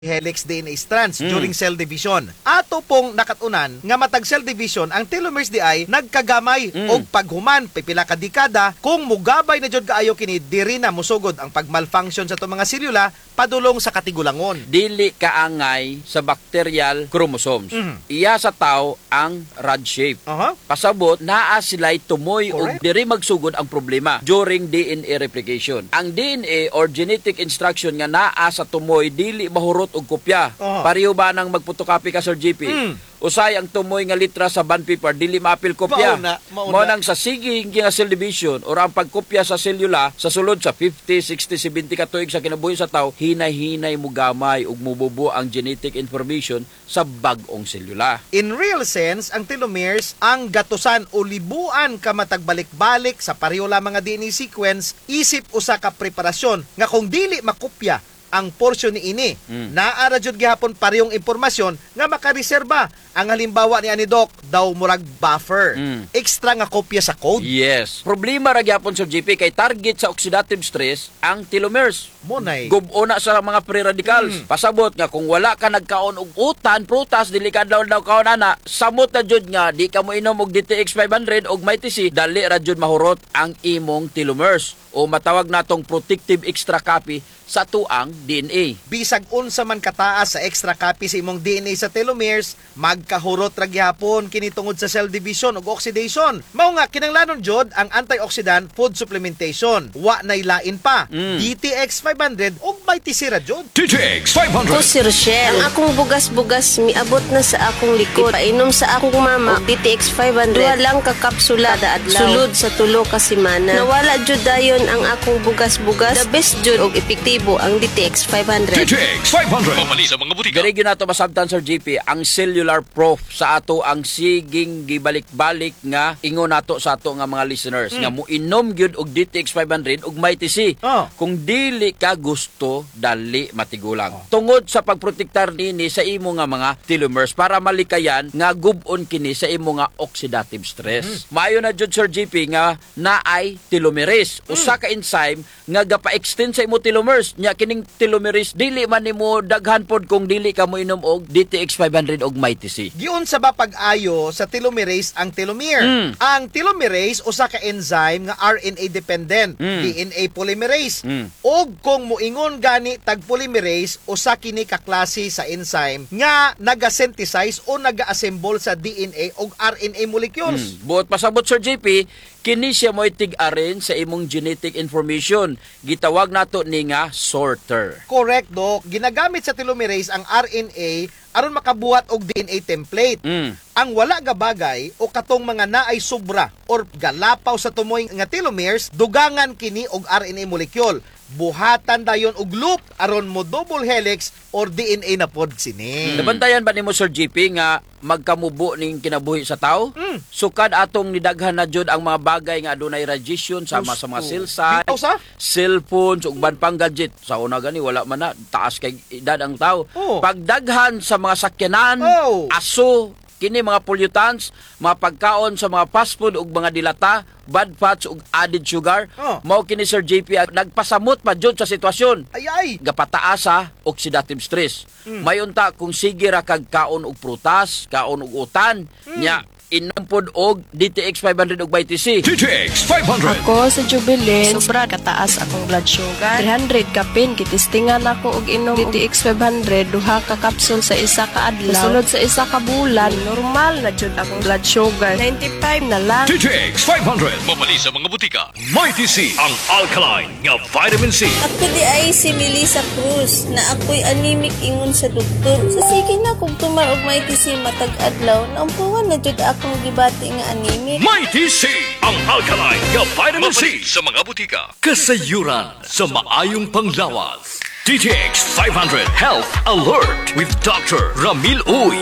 helix DNA strands during cell division. Ato pong nakatunan nga matag cell division ang telomeres di ay nagkagamay og paghuman pipila ka dekada kung mugabay na jud kaayo kini diri na musugod ang pagmalfunction sa itong mga selula padulong sa katigulangon. Dili kaangay sa bacterial chromosomes. Iya sa tao ang rod shape. Pasabot naa sila'y tumoy og diri magsugod ang problema during DNA replication. Ang DNA or genetic instruction nga naa sa tumoy dili mahurot og kopya. Pareho ba nang magpotocopy ka, Sir JP? Usay ang tumoy nga litra sa bond paper dili maapil kopya. Mao nang sa sige nga cell division or ang pagkopya sa selula sa sulod sa 50, 60, 70 ka tuig sa kinabuhi sa tao, hinay-hinay mo gamay ug mububo ang genetic information sa bag-ong selula. In real sense, ang telomeres ang gatusan o libuan ka matagbalik-balik sa pareho lamang nga DNA sequence isip usa ka preparasyon nga kung dili makopya ang porsyon ni ini. Naara jud gihapon parehong impormasyon nga makareserba. Ang halimbawa ni Doc daw murag buffer. Extra nga kopya sa code. Yes. Problema ra gyapon Sir JP kay target sa oxidative stress ang telomeres. Monay. Gubo na sa mga free radicals. Pasabot nga kung wala ka nagkaon og utan, prutas, dili ka daw kaon ana, samot na jud nga di ka mo inom og DTX 500 og may TC, dali ra jud mahurot ang imong telomeres o matawag natong protective extra copy sa tuang DNA. Bisag unsa man kataas sa extra copy sa imong DNA sa telomeres, magkahurot ra gyapon kini tungod sa cell division ug oxidation. Mao nga kinahanglanon jud ang antioxidant food supplementation. Wa nay lain pa. DTX 500 ug may tisira jud. DTX 500. O Sir Rochelle, ang akong bugas-bugas miabot na sa akong likod. Painom sa akong mama og DTX 500. Duha lang ka kapsula kada adlaw. Sulod sa tulo ka semana. Nawala jud dayon ang akong bugas-bugas. The best jud og epektibo ang DTX 500. DTX 500. Pamali sa mga butika. Diri gyud nato masabtan Sir JP ang cellular proof sa ato ang siging gibalik-balik nga ingon nato sa ato nga mga listeners nga muinom gyud og DTX 500 ug may TC. Kung dili ka gusto dali matigulang. Tungod sa pagprotektar nini sa imo nga mga telomeres para malikayan nga gub-on kini sa imo nga oxidative stress. Maayo na jud Sir JP nga naay telomerase, usa ka enzyme nga gapa-extend sa imo telomeres. Nya kining telomerase dili man nimo daghan pod kung dili ka mo inom og DTX 500 og may TC. Giun sa ba pag-ayo sa telomerase ang telomere. Ang telomerase usa ka enzyme nga RNA dependent, DNA polymerase. Og kung moingon gani tag polymerase usa kini ka klase sa enzyme nga naga-synthesize o naga-assemble sa DNA og RNA molecules. Buot pasabot Sir JP, kini siya mo'y tig-arin sa imong genetic information. Gitawag nato ni nga sorter. Correct, Doc. Ginagamit sa telomerase ang RNA aron makabuhat og DNA template. Ang wala nga bagay o katong mga naay sobra or galapaw sa tumoy nga telomeres, dugangan kini og RNA molecule. Buhatan dayon og loop aron mo double helix or DNA na pod sini. Nabantayan ba nimo Sir JP nga magkamubo ning kinabuhi sa tao? Sukad atong nidaghan na jud ang mga bagay nga adunay radiation sama sa mga cell sites, cellphones ug ban pang gadget. Sa una gani wala man na taas kay edad ang tao. Pagdaghan sa mga sakyanan, aso, kini mga pollutants, mga pagkaon sa mga fast food ug mga dilata, bad fats ug added sugar, mao kini Sir JP nagpasamot pa jud sa sitwasyon. Gapataas sa oxidative stress. Mayunta kung sige ra kag kaon og prutas, kaon og utan, nya inampod og DTX 500 og BTC. DTX 500. Ako sa Jubilee, sobra kataas akong blood sugar. 300 ka pin, kitistingan ako og inom DTX 500, duha ka capsule sa isa ka adlaw. Sulod sa isa ka bulan, normal na jud akong blood sugar. 95 na lang. DTX 500. Mamali sa mga butika. Mighty C, ang alkaline nga vitamin C. Ako di ay si Melissa Cruz na ako'y anemic ingon sa doktor. Sa sige na kung tumar og may tisi matag adlaw, naumpuhan na jud akong gibati nga anemic. Mighty C, ang alkaline nga vitamin C sa mga butika. Kasayuran sa maayong panglawas. DTX 500 Health Alert with Dr. Ramil Uy.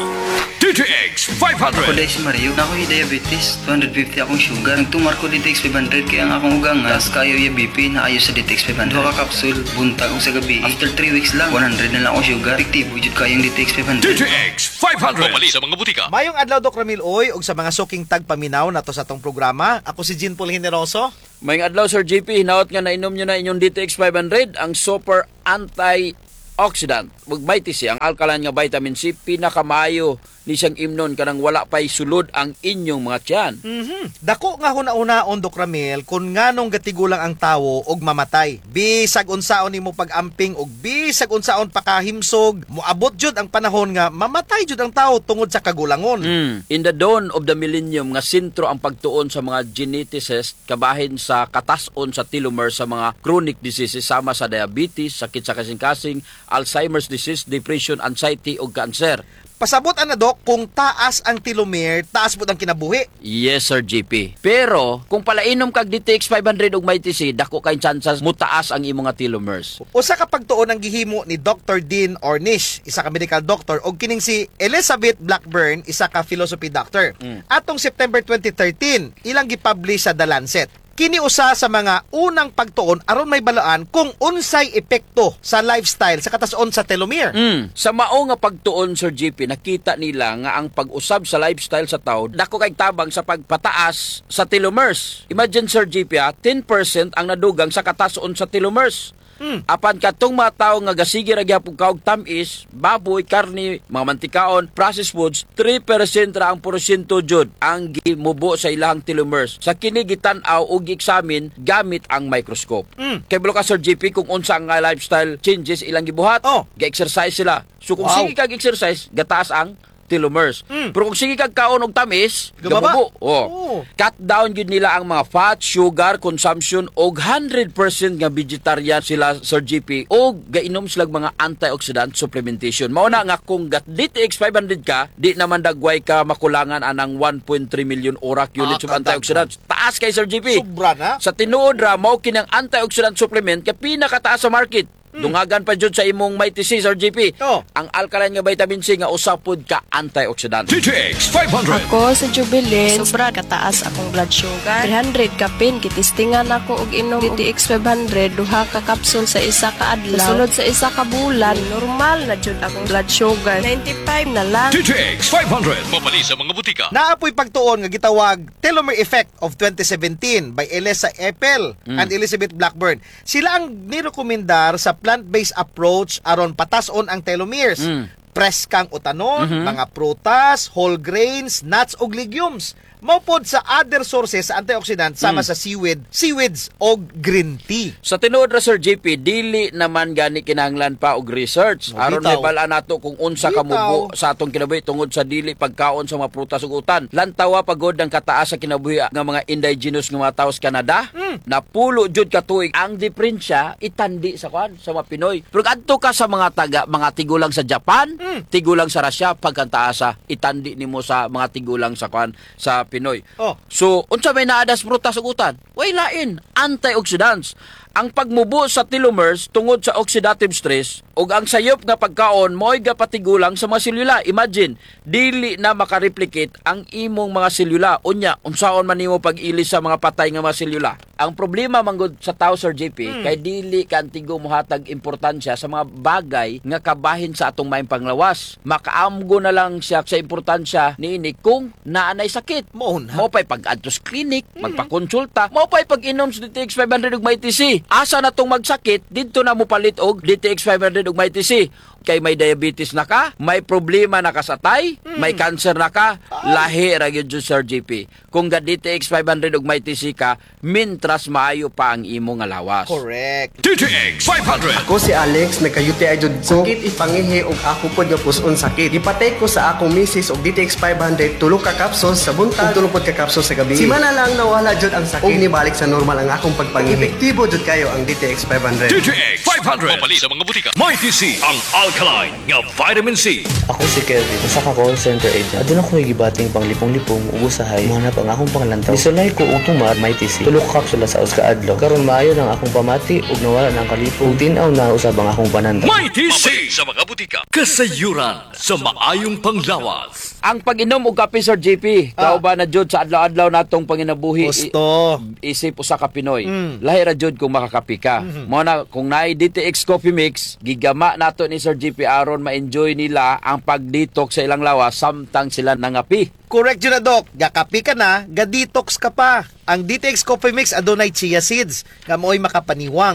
DTX 500. Ako dahil si Mario, na ako'y diabetes, 250 akong sugar. Nagtumar ko DTX 500 kaya ang akong ugang nga, kayo yung BP na ayos sa DTX 500. Dua ka kapsul, buntag kong sa gabi. After 3 weeks lang, 100 na lang akong sugar. Efektibo, jud kayong DTX 500. DTX 500. Mamali sa mga butika. Mayong adlaw Doc Ramil Oy ug sa mga suking tagpaminaw nato sa tong programa. Ako si Jean Paul Generoso. Mayong adlaw Sir JP, hinaot nga nainom nyo na inyong DTX 500, ang super anti antioxidant. Ug Mighty C, ang alkaline nga vitamin C pinakamayo ni siyang imnon kanang wala pay sulod ang inyong mga tiyan. Dako nga huna-unaon, Dok Ramil, kung nganong gatigulang ang tawo og mamatay. Bisag unsaon nimo pag-amping og bisag unsaon pakahimsog, moabot jud ang panahon nga mamatay jud ang tawo tungod sa kagulangon. In the dawn of the millennium nga sentro ang pagtuon sa mga geneticists kabahin sa katas-on sa telomere sa mga chronic diseases sama sa diabetes, sakit sa kasing-kasing, Alzheimer's disease, depression, anxiety ug cancer. Pasabot ana, Dok, kung taas ang telomere, taas pud ang kinabuhi. Yes, Sir GP. Pero, kung palainom kag DTX 500 ug Mighty C, dako kay chances mutaas ang imong nga telomeres. Usa ka pagtuon ang gihimo ni Dr. Dean Ornish, isa ka medical doctor, og kining si Elizabeth Blackburn, isa ka philosophy doctor. Atong September 2013, ilang gipublish sa The Lancet. Kini usa sa mga unang pagtuon aron may balaan kung unsay epekto sa lifestyle sa katas-on sa telomere. Sa mao nga pagtuon, Sir GP, nakita nila nga ang pag-usab sa lifestyle sa tao dako kay tabang sa pagpataas sa telomeres. Imagine, Sir GP, 10% ang nadugang sa katas-on sa telomeres. Apan katong mga tao nga gasige ra gyapon kaog tamis, baboy, karni, mga mantikaon, processed foods, 3% ra ang porsyento jud ang gimubo sa ilang telomeres. Sa kini gitan-aw ug gi-examine gamit ang microscope. Kay bulo ka, Sir GP, kung unsa nga lifestyle changes ilang gibuhat, ga-exercise sila. So kung sige kag exercise, gataas ang telomeres. Pero kung sige kag kaon og tamis, gabubo. Cut down gyud nila ang mga fat, sugar consumption og 100% nga vegetarian sila, Sir GP, og gainom sila mga antioxidant supplementation. Mao na nga kung DTX 500 ka, di naman dagway ka makulangan anang 1.3 million ORAC units of antioxidants. Taas kay Sir GP. Sobra na. Sa tinuod ra mao kinang antioxidant supplement kay pinakataas sa market. Dungagan pa jud sa imong Mighty C, Sir GP. Ang alkaline nga vitamin C nga usapod ka antioxidant. DTX 500. Ako sa Jubilee, sobra kataas akong blood sugar. 300 kapin, kitistingan ako og inom DTX 500, duha ka kapsul sa isa ka adlaw. Sulod sa isa ka bulan, normal na jud akong blood sugar. 95 na lang. DTX 500. Mabali sa mga butika. Naapoy pagtuon nga gitawag Telomere Effect of 2017 by Elisa Epel and Elizabeth Blackburn. Sila ang nirekomendar sa plant-based approach aron patason ang telomeres. Preskang utanon, mga prutas, whole grains, nuts ug legumes. Maupod sa other sources sa antioxidant sama sa seaweeds o green tea. Sa tinuod ra, Sir JP, dili naman gani kinahanglan pa og research aron may bala nato kung unsa ka mubo sa atong kinabuhi tungod sa dili pagkaon sa mga prutas ug utan. Lantawa pagod ang kataas sa kinabuhi nga mga indigenous nga mga tawo sa Canada. Napulo jud ka tuig ang diferensya itandi sa sa mga Pinoy. Pero adto ka sa mga tigulang sa Japan, tigulang sa Russia, pagkantaas sa itandi nimo sa mga tigulang sa sa Pinoy. So, unsa may naadas prutas ug utan? Way lain, antioxidants. Ang pagmubo sa telomeres tungod sa oxidative stress ug ang sayop nga pagkaon mo'y gapatigulang sa mga selula. Imagine, dili na makareplicate ang imong mga selula. Unya, unsaon man nimo pag-ilis sa mga patay nga mga selula? Ang problema manggod sa tao, Sir JP, kay dili kantigo mohatag importansya sa mga bagay nga kabahin sa atong maayong panglawas. Makaamgo na lang siya sa importansya niini kung naanay sakit. Mo pa'y pag-adto sa clinic, magpakonsulta, mo pa'y pag-inom sa DTX 500 ug Mighty C. Asa na tong magsakit, dito na mo palit og DTX 500 ug Mighty C. Kay may diabetes na ka, may problema na ka sa tay, may cancer na ka, lahi ra gyud Sir JP. Kung ga DTX 500 ug Mighty C ka, mintras maayo pa ang imo nga lawas. Correct. DTX 500. Ako si Alex, nagka-UTI jud ko. Sakit ipangihi og ako pod nga puson sakit. Ipatay ko sa akong misis og DTX 500 tulo ka capsules sa buntag, tulo pod ka capsules sa gabi. Simana lang nawala jud ang sakit. Og nibalik sa normal ang akong pagpangihi. Epektibo jud kayo ang DTX 500. DTX 500. Mabali sa mga butika. Mighty C, ang alkaline nga vitamin C. Ako si Kevin, usa ka call center agent. Adun ako gibating panglipong-lipong ug usahay manap ang akong panglantaw. Misulay ko og tumar Mighty C. Tulo ka kapsula sa uska adlaw. Karon maayo nang akong pamati ug nawala nang kalipong. Tin-aw na usab ang akong panandaw. Mighty C sa mga butika. Kasayuran sa maayong panglawas. Ang pag-inom og kape, Sir JP, kauban na jud sa adlaw-adlaw natong panginabuhi. Gusto. Isip usa ka Pinoy. Lahi ra jud kung makakape ka. Mo na kung naay DTX Coffee Mix, gigama nato ni Sir JP aron ma-enjoy nila ang pag-detox sa ilang lawas samtang sila nangapi. Correct yun na, Doc. Gakapi ka na, ga-detox ka pa. Ang DTX Coffee Mix adunay chia seeds nga mo'y makapaniwang.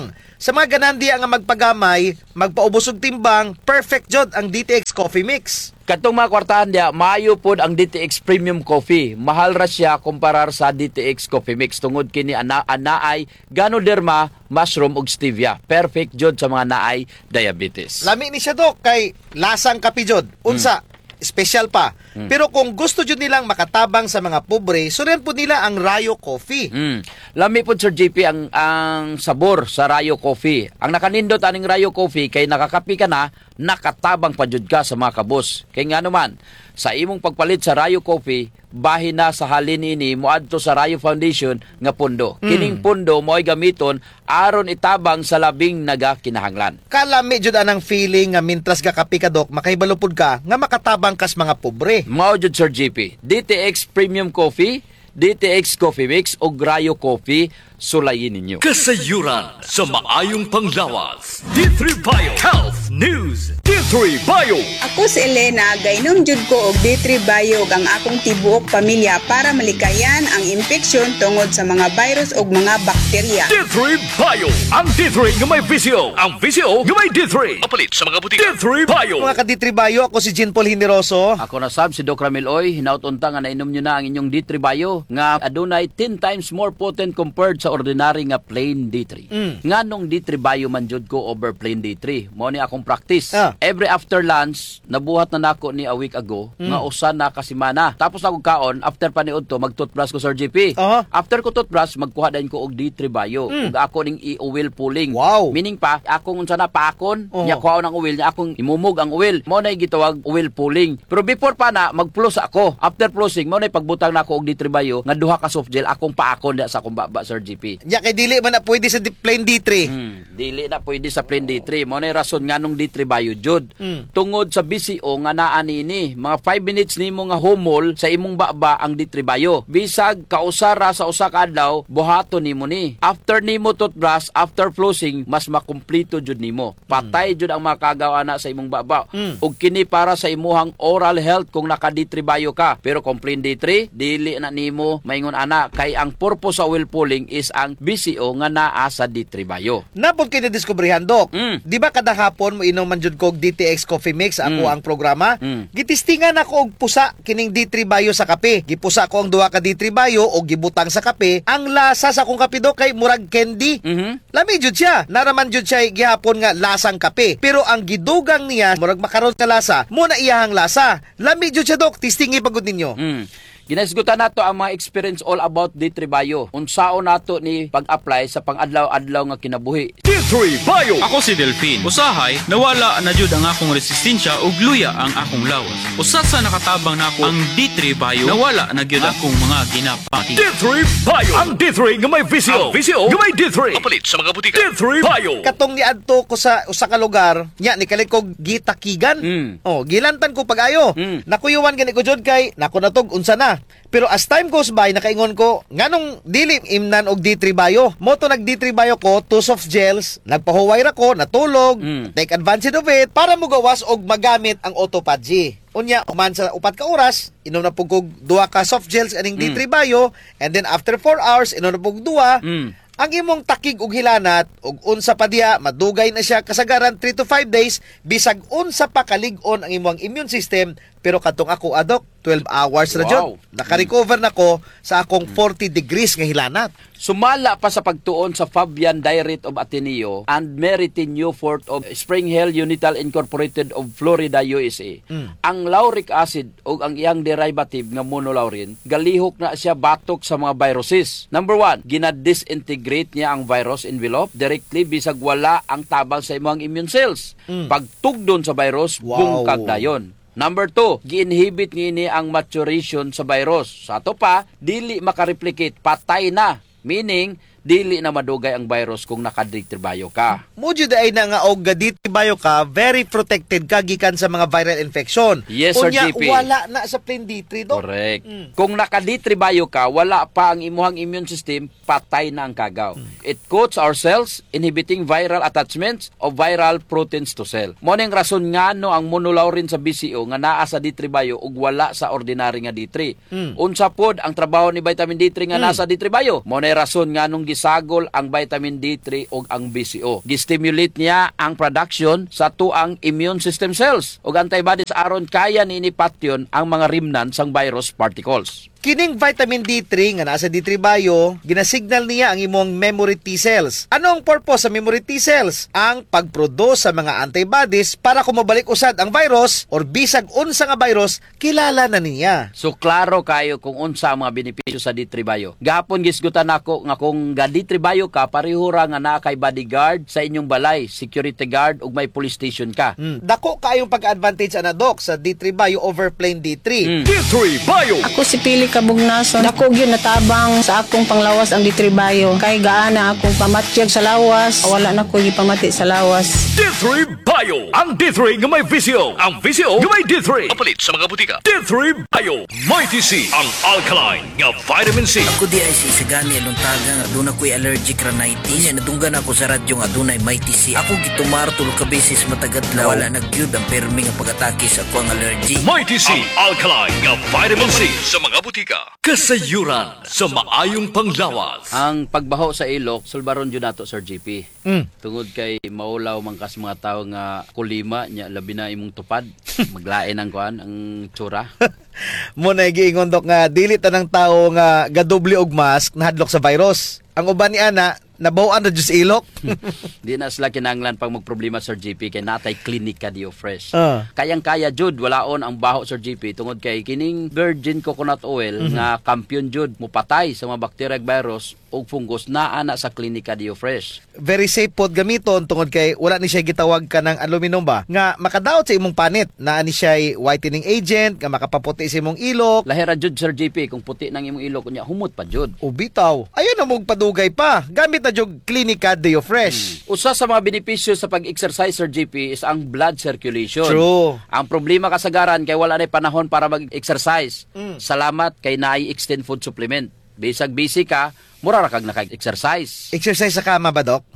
Sa mga ganandiya nga magpagamay, magpaubos og timbang, perfect jud ang DTX Coffee Mix. Katong mga kwartahan dia, maayo pod ang DTX Premium Coffee. Mahal ra siya kumparar sa DTX Coffee Mix tungod kini anaay Ganoderma, mushroom ug stevia. Perfect jud sa mga naay diabetes. Lami ni siya dok kay lasang kape jud. Unsa? Special pa. Pero kung gusto jud nilang makatabang sa mga pobre, sunan po nila ang Rayo Coffee. Lami po Sir JP ang sabor sa Rayo Coffee. Ang nakanindot aning Rayo Coffee kay nakakapi ka na, nakatabang pa jud ka sa mga kabos. Kay nga naman, sa imong pagpalit sa Rayo Coffee, bahin na sa halin ini moadto sa Rayo Foundation nga pundo. Kining pundo mo'y gamiton aron itabang sa labing nagakinahanglan. Kalami jud anang feeling nga mintras gakapi ka dok, makahibalupod ka nga makatabang kas mga pobre. Mao jud Sir JP, DTX Premium Coffee, DTX Coffee Mix o Rayo Coffee, sulayin ninyo. Kasayuran sa maayong panglawas. D3 Bio Health News. D3 Bio. Ako si Elena, gainom jud ko og D3 Bio ang akong tibuok pamilya para malikayan ang infeksyon tungod sa mga virus ug mga bakterya. D3 Bio. Ang D3 nga may VCO. Ang VCO nga may D3. Mapalit sa mga butika. D3 Bio. Mga kaditribayo, ako si Jean Paul Hineroso. Ako na sab si Doc Ramil Oy, hinaut-unta nga nainom nyo na ang inyong D3 Bio nga adunay 10 times more potent compared sa ordinary nga plain D3. Nganong D3 Bio man jud ko over plain D3. Mo ni akong practice. Every after lunch, nabuhat na nako ni a week ago nga usa na ka semana. Tapos ako kaon after paniudto mag-toothbrush ko Sir GP. After ko toothbrush magkuha din ko og D3 Bio. Ug ako ning i-oil pulling. Wow. Meaning pa akong unsa na paakon, nya kuha ng oil nya akong imumog ang oil. Mo na gitawag oil pulling. Pero before pa na mag-floss ako. After flossing mo na pagbutang nako og D3 Bio nga duha ka soft gel akong paakon sa akong baba Sir GP. Ya kay dili man na pwede sa plain D3. Dili na pwede sa plain D3. Mo na rason nganong D3 Bio jud. Tungod sa BCO nga naa nini, mga 5 minutes nimo nga humol sa imong baba ang D3 Bio. Bisag kausara sa usa ka adlaw, buhaton nimo ni. After nimo toothbrush, after flossing, mas makumpleto jud nimo. Patay jud ang makagawa na sa imong baba. Ug kini para sa imuhang oral health kung naka D3 Bio ka. Pero kung plain D3, dili na nimo maingon ana kay ang purpose sa oil pulling is ang BCO nga naa sa D3 Bio. Napod kay nadiskubrihan dok. Di ba kada hapon mo inom man jud kog DTX Coffee Mix ako ang programa? Gitistingan ako og pusa kining D3 Bio sa kape. Gipusa ko ang duha ka D3 Bio og gibutang sa kape. Ang lasa sa akong kape dok kay murag candy. Lami jud siya. Naraman jud siya gihapon nga lasang kape. Pero ang gidugang niya murag makaron ka lasa, mo na iyahang lasa. Lami jud siya dok. Tistingi pagud ninyo. Ginasgutan nato ang mga experience all about D3 Bio. Unsaon nato ni pag-apply sa pang-adlaw-adlaw nga kinabuhi. D3 Bio. Ako si Delphine. Usahay, nawala na jud ang akong resistensya ug luya ang akong lawas. Usat sa nakatabang nako ang D3 Bio, nawala na gyud akong mga ginapati. D3 Bio. Ang D3 nga may VCO. Ang VCO nga may D3. Mapalit sa mga butika. D3 Bio. Katong niadto ko sa usa ka lugar, nya ni kalit ko gitakigan. Gilantan ko pag-ayo. Nakuyuwan gani ko jud kay nako natog unsa na. Pero as time goes by, nakaingon ko, nganong dili imnan og D3 Bio. Moto nag D3 Bio ko, 2 soft gels, nagpahuway ra ko, natulog, take advantage of it, para mo gawas og magamit ang autophagy. Unya, uman sa 4 ka oras, inom na pug kog 2 ka soft gels aning D3 Bio, and then after 4 hours, inom na pug 2, ang imong takig og hilanat og unsa pa diha madugay na siya kasagaran 3 to 5 days bisag unsa pa kalig-on ang imong immune system. Pero katong ako adok 12 hours ra jud. Naka-recover na ko sa akong 40 degrees nga hilanat. Sumala pa sa pagtuon sa Fabian Diet of Ateneo and Meritin Newfort of Spring Hill Unital Incorporated of Florida, USA. Ang lauric acid o ang iyang derivative nga monolaurin, galihok na siya batok sa mga viruses. Number 1, gina-disintegrate niya ang virus envelope directly bisag wala ang tabang sa imong immune cells. Pagtugdon sa virus, bungkag dayon. Number 2, gi-inhibit niini ang maturation sa virus. Sa ato pa, dili makareplicate, patay na. Meaning, dili na madugay ang virus kung naka-D3 Bio ka. Mudyo ay na nga og D3 Bio ka, very protected ka gikan sa mga viral infection. Yes, Sir Unya, JP. wala na sa plain D3 do. Correct. Kung naka-D3 Bio ka, wala pa ang imuhang immune system, patay na ang kagaw. It coats our cells, inhibiting viral attachments of viral proteins to cell. Mo ning rason ngano ang monolaurin sa BCO nga naa sa D3 Bio ug wala sa ordinary nga D3. Unsa pod ang trabaho ni vitamin D3 nga nasa D3 Bio? Mo nay rason nganong gisagol ang vitamin D3 ug ang BCO. Gistimulate niya ang production sa tuang immune system cells ug antibodies aron kaya ni patyon ang mga remnants sang virus particles. Kining vitamin D3 nga nasa D3 Bio, ginasignal niya ang imong memory T cells. Ano ang purpose sa memory T cells? Ang pagproduce sa mga antibodies para kumabalik usad ang virus or bisag unsa nga virus, kilala na niya. So klaro kayo kung unsa ang mga benepisyo sa D3 Bio. Gahapon gisgutan nako nga kung ga D3 Bio ka, pareho ra nga naa kay bodyguard sa inyong balay, security guard ug may police station ka. Dako kayong pag-advantage ana Doc sa D3 Bio over plain D3. D3 Bio. Ako si Pili Kabugnason. Dako gyud natabang sa akong panglawas ang D3 Bio. Kay gaana akong pamatyag sa lawas, wala na ko gipamati sa lawas. D3 Bio. Ang D3 nga may VCO. Ang VCO nga may D3. Mapalit sa mga butika. D3 Bio. May TC. Ang alkaline nga vitamin C. Ako di ay sisigani anong taga nga doon ako'y allergic rhinitis. Nadunggan ako sa radyo nga doon ay may TC. Ako gitumar tulog ka beses matagadlaw. Wala nagyud ang permi nga pag-atake sa ako ang allergy. May TC. Ang alkaline nga vitamin C sa mga butika. Kasayuran sa maayong panglawas. Ang pagbaho sa ilok, sulbaron yun nato, Sir GP. Tungod kay maulaw man kas mga tao nga kulima, nya labi na imong tupad, maglain ang kuan, ang tsura. Muna giingon Doc nga dili tanang tao nga gadoble og mask nahadlok sa virus. Ang uban ni ana nabawan na jud sa ilok. Di na sila kinanglan pag magproblema, Sir GP, kay natay Clinica Dio Fresh. Ah. Kayang-kaya jud walaon ang baho, Sir GP, tungod kay kining virgin coconut oil nga kampiyon jud mupatay sa mga bacteria ug virus ug fungus naa na sa Clinica Dio Fresh. Very safe pod gamiton tungod kay wala ni siya gitawag ka ng aluminum ba nga makadaot sa imong panit. Naa ni siya whitening agent nga makapaputi sa imong ilok. Lahira jud, Sir GP, kung puti nang imong ilok unya humot pa jud. O bitaw, ayun na mong padugay pa. Gamit na jud Clinica Dio Fresh. Usa sa mga benepisyo sa pag-exercise, Sir GP, is ang blood circulation. True. Ang problema kasagaran kay wala na panahon para mag-exercise. Salamat kay naay extend food supplement. Bisag busy ka, mura ra kag naka-exercise. Exercise sa kama ba, Doc?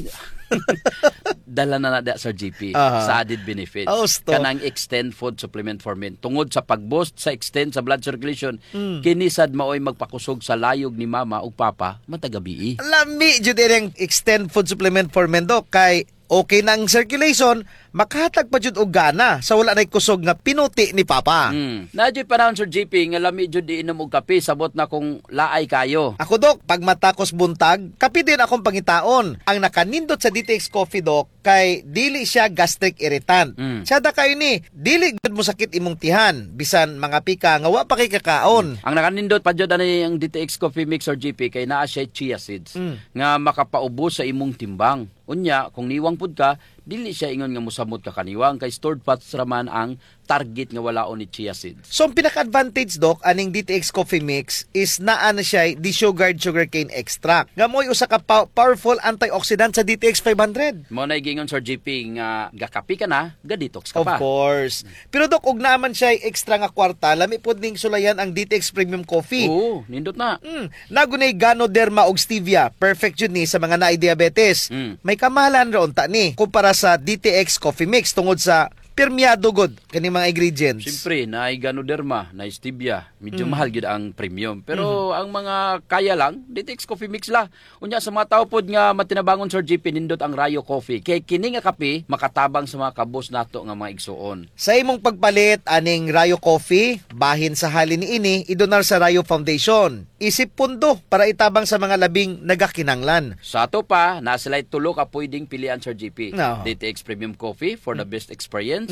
Dala na na Sir GP sa added benefits. Kanang extend food supplement for men. Tungod sa pag-boost sa extend sa blood circulation, kinisad maoy magpakusog sa layog ni mama ug papa matagabi. Lami jud ang extend food supplement for men, Doc, kay okay na ang circulation, makahatag pa jud og gana sa wala nay kusog nga pinuti ni papa. Nadyo panahon, Sir GP, nga lami jud iinom og kape, sabot na kung laay kayo. Ako, Doc, pag matakos buntag, kape din akong pangitaon. Ang nakanindot sa DTX Coffee, Doc, kay dili siya gastric irritant. Siya da kayo ni, dili gud mo sakit imong tihan, bisan mga pika nga wa pa kay kakaon. Ang nakanindot pa jud ani ang DTX Coffee Mix, Sir GP, kay naa siya chia seeds nga makapaubos sa imong timbang. Unya, kung niwang pud ka, dili siya ingon nga musamot ka kaniwang kay stored fats raman ang target nga walaon ni chia seeds. So, ang pinaka-advantage, Doc, aning DTX Coffee Mix is naa na siya desugared sugarcane extract. Nga mo'y usa ka powerful antioxidant sa DTX 500. Mo na gingon, Sir GP, nga gakapi ka na, ga-detox ka Of pa. course. Pero Doc, ug naman siya extra nga kwarta, lami pod ning sulayan ang DTX Premium Coffee. Oo, nindot na. Nagunay Ganoderma og stevia. Perfect yun ni sa mga naay diabetes. May kamahalan ron ta ni kumpara sa DTX Coffee Mix tungod sa permeado god kani mga ingredients. Siyempre, naay Ganoderma, naay stevia, medyo mahal gyud ang premium. Pero ang mga kaya lang, DTX Coffee Mix la. Unya sa mga tao pod nga matinabangon, Sir GP, nindot ang Rayo Coffee. Kay kini nga kape makatabang sa mga kabos nato nga mga igsuon. Sa imong pagpalit aning Rayo Coffee, bahin sa halin ni ini idonar sa Rayo Foundation. Isip pundo para itabang sa mga labing nagakinanglan. Sa ato pa, nasilay tulo ka pwedeng pilian, Sir GP. No. DTX Premium Coffee for the best experience.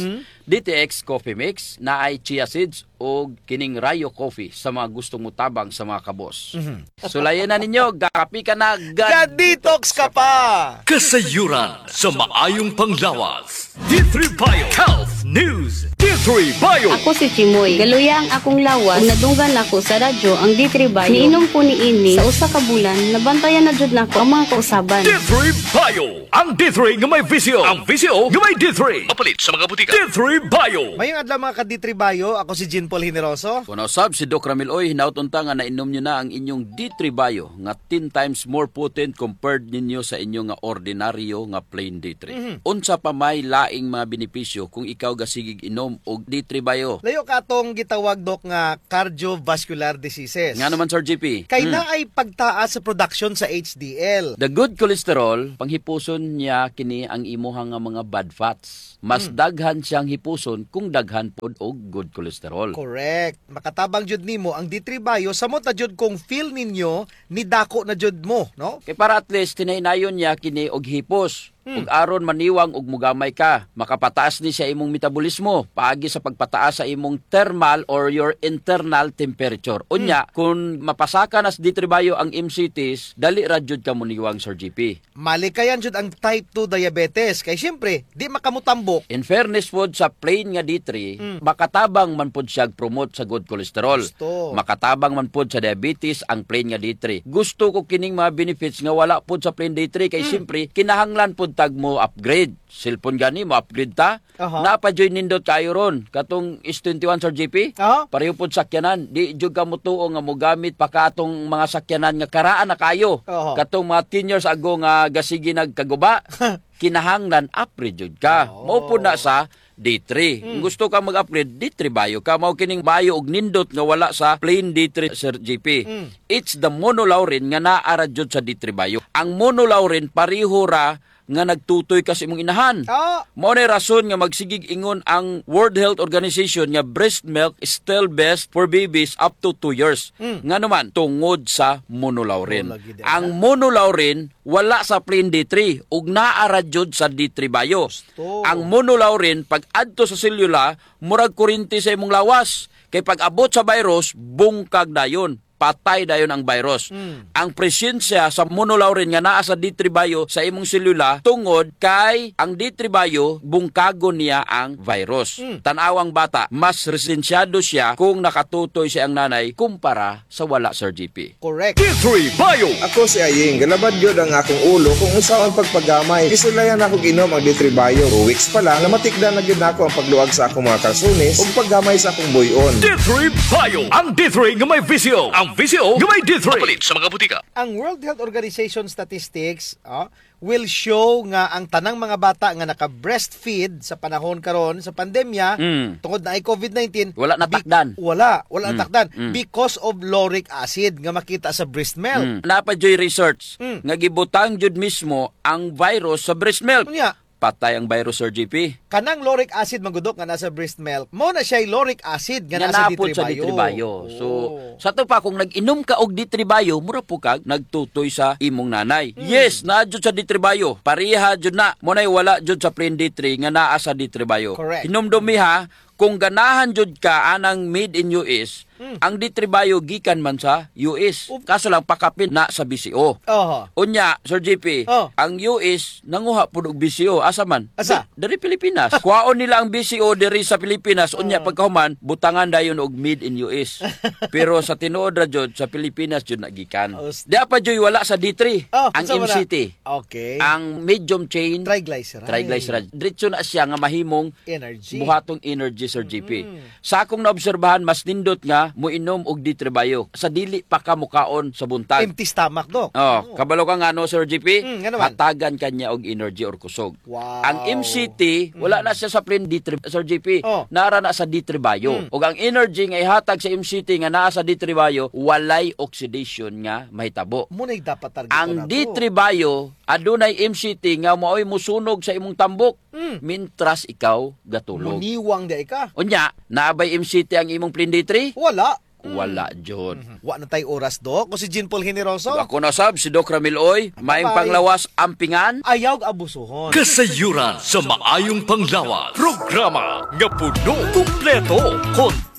DTX Coffee Mix na ay chia seeds o kining Rayo Coffee sa mga gustong mutabang sa mga kabos. Sulayan na ninyo, gakapi ka na, Ga-detox ka pa! Kasayuran sa maayong panglawas. D3 Bio Health News. D3 Bio. Ako si Chimoy. Galuya ang akong lawas. Kung nadunggan ako sa radyo ang D3 Bio. Niinom po ni ini sa usa ka bulan, nabantayan na jud nako ang mga kausaban. D3 Bio. Ang D3 nga may VCO. Ang VCO nga may D3. Mapalit sa mga butika. D3 Bio. Mayong adlaw mga ka-D3 Bio, ako si Jean Paul Generoso. Kung nausab si Doc Ramil Oy, hinautunta nga nainom nyo na ang inyong D3 Bio nga 10 times more potent compared ninyo sa inyong nga ordinaryo nga plain D3. Unsa pa may laing mga benepisyo kung ikaw gasigig inom og og D3 Bio. Layo ka atong gitawag dok nga cardiovascular diseases. Nga naman Sir GP. Kay na ay pagtaas sa production sa HDL. The good cholesterol, panghipuson niya kini ang imuhang nga mga bad fats. Mas daghan siyang hipuson kung daghan pod og good cholesterol. Correct. Makatabang jud nimo ang D3 Bio samot na jud kung feel ninyo ni dako na jud mo, no? Kay para at least tinaynayon niya kini og hipos. Ug aron maniwang og mugamay ka, makapataas ni sa imong metabolismo paagi sa pagpataas sa imong thermal or your internal temperature. Unya, kung mapasaka nas D3 Bio ang MCTs, dali ra jud ka muniwang Sir GP. Malikayan jud ang type 2 diabetes kay syempre di makamutambok. In fairness pod sa plain nga D3, makatabang man pod siya promote sa good cholesterol. Makatabang man pod sa diabetes ang plain nga D3. Gusto ko kining mga benefits nga wala pod sa plain D3 kay syempre kinahanglan pod tag mo upgrade. Cellphone gani mo upgrade ta. Napajoy nindot kayo ron. Katong S21 Sir GP. Pareho pod sakyanan. Di jud ka mutuo nga mo gamit pa katong mga sakyanan nga karaan na kayo. Katong mga 10 years ago nga gasigi nagkaguba. Kinahanglan upgrade jud ka. Mao pod na sa D3. Kung gusto ka mag-upgrade, D3 Bio ka. Mao kining bio og nindot nga wala sa plain D3 Sir GP. It's the monolaurin nga naara jud sa D3 Bio. Ang monolaurin pareho ra nga nagtutoy ka sa imong inahan. Mao na rason nga magsigig ingon ang World Health Organization nga breast milk is still best for babies up to 2 years. Nga naman tungod sa monolaurin. Ang monolaurin wala sa plain D3 ug naara jud sa D3 Bio. Ang monolaurin pag adto sa selula murag kuryente sa imong lawas. Kay pag abot sa virus bungkag dayon. Patay dayon ang virus. Ang presensya sa monolaurin nga naa sa D3 Bio sa imong selula tungod kay ang D3 Bio bungkago niya ang virus. Tanawang bata, mas resensyado siya kung nakatutoy siya ang nanay kumpara sa wala Sir GP. Correct. D3 Bio. Ako si Aying, galabad yun ang akong ulo kung unsa ang pagpagamay. Isulayan ako ginom ang D3 Bio. 2 weeks pa lang, namatikdan na gyud nako ang pagluag sa akong mga kalsunis ug paggamay sa akong buyon. D3 Bio. Ang D3 nga may visio. Ang visio nga may D3. Mapalit sa mga butika. Ang World Health Organization statistics will show nga ang tanang mga bata nga naka-breastfeed sa panahon karon sa pandemya tungod na ay COVID-19 wala natakdan. Wala natakdan because of lauric acid nga makita sa breast milk. Napajoy research nga gibutang jud mismo ang virus sa breast milk. Patay ang virus Sir GP. Kanang lauric acid magudok nga nasa breast milk. Mo na siya lauric acid nga nasa D3 Bio. So sa to pa kung nag-inom ka og D3 Bio, mura po kag nagtutoy sa imong nanay. Yes, na jud sa D3 Bio. Pareha jud na. Mo nay wala jud sa plain D3 nga naa sa D3 Bio. Hinumdumi ha, kung ganahan jud ka anang made in US, ang D3 Bio gikan man sa US. Kaso lang pakapin na sa BCO. Unya, Sir GP, ang US nanguha pud og BCO asa man? Asa? Dari Pilipinas. Kuhaon nila ang BCO diri sa Pilipinas. Unya pagkahuman butangan dayon og made in US. Pero sa tinuod ra jud sa Pilipinas jud nagikan. Di pa joy wala sa D3 ang MCT. Okay. Ang medium chain triglyceride. Diretso na siya nga mahimong energy. Buhatong energy Sir GP. Sa akong naobserbahan mas nindot nga muinom og D3 Bio sa dili pa ka mukaon sa buntag. Empty stomach dok. Kabalo ka nga no Sir GP. Naman. Hatagan kanya og energy or kusog. Wow. Ang MCT wala na siya sa plain D3 Sir GP. Nara na sa D3 Bio. Ug ang energy nga ihatag sa MCT nga naa sa D3 Bio walay oxidation nga mahitabo. Munay dapat target ang D3 Bio adunay MCT nga maoy musunog sa imong tambok. Mintras ikaw gatulog. Muniwang di ka. Unya, naabay MCT ang imong plain D3? Wala jud. Wa na tay oras dok. Ko si Jean Paul Generoso. Ako na sab si Doc Ramil Uy, maayong panglawas ampingan. Ayaw abusuhon. Kasayuran sa maayong panglawas. Programa nga puno, kumpleto,